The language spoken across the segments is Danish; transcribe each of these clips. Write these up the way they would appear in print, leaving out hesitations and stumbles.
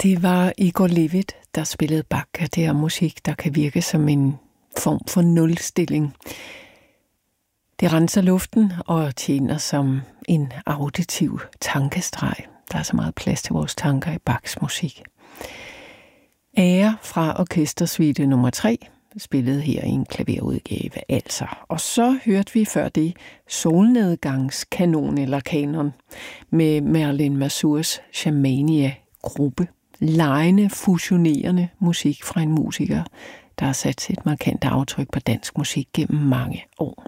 Det var Igor Levit, der spillede Bach. Det er musik, der kan virke som en form for nulstilling. Det renser luften og tjener som en auditiv tankestreg. Der er så meget plads til vores tanker i Bachs musik. Ære fra Orkestersuite nummer 3, spillet her i en klaverudgave altså. Og så hørte vi før det solnedgangskanon eller kanon med Merlin Masurs Shamania-gruppe. Legende, fusionerende musik fra en musiker, der har sat sit markante aftryk på dansk musik gennem mange år.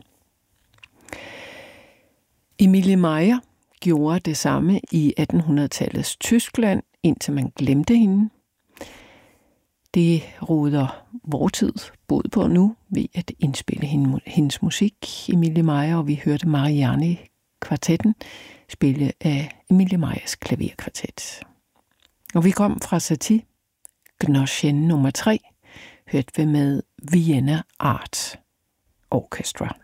Emilie Meyer gjorde det samme i 1800-tallets Tyskland, indtil man glemte hende. Det råder vor tid bod på nu ved at indspille hendes musik, Emilie Meyer, og vi hørte Mariani-kvartetten spille af Emilie Meyers klaverkvartet. Og vi kom fra Satie, Gnosian nummer 3, hørte vi med Vienna Art Orchestra.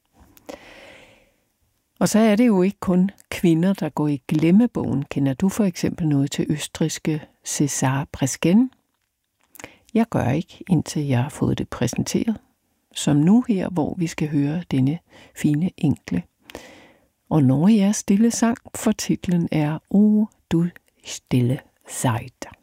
Og så er det jo ikke kun kvinder, der går i glemmebogen. Kender du for eksempel noget til østrigske César Bresgen? Jeg gør ikke, indtil jeg har fået det præsenteret. Som nu her, hvor vi skal høre denne fine enkle. Og når jeg stille sang, for titlen er O du stille Seite.